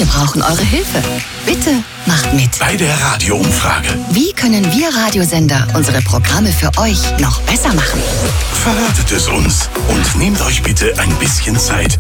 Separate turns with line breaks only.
Wir brauchen eure Hilfe. Bitte macht mit.
Bei der Radioumfrage.
Wie können wir Radiosender unsere Programme für euch noch besser machen?
Verratet es uns und nehmt euch bitte ein bisschen Zeit